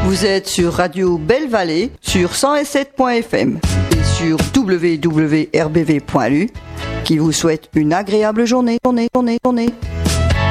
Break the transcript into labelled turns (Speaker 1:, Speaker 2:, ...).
Speaker 1: Vous êtes sur Radio Belle Vallée sur 107.fm et sur www.rbv.lu qui vous souhaite une agréable journée.